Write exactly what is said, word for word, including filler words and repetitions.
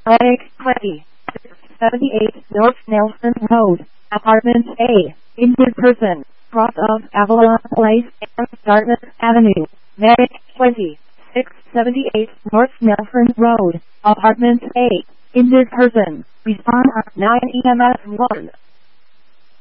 Medic twenty, six seventy-eight North Nelson Road, Apartment A, injured person, cross of Avalon Place and Dartmouth Avenue. Medic twenty, six seventy-eight North Nelson Road, Apartment A, injured person, respond at nine E M S one.